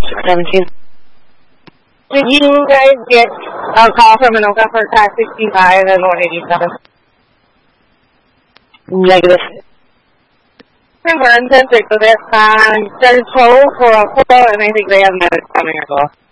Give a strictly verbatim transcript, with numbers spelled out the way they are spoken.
seventeen. Did you guys get a call from Anoka for tax sixty-five and one eighty-seven? Negative. Confirmed and sick with it. Um, there's total for a photo, and I think they have medics coming as well.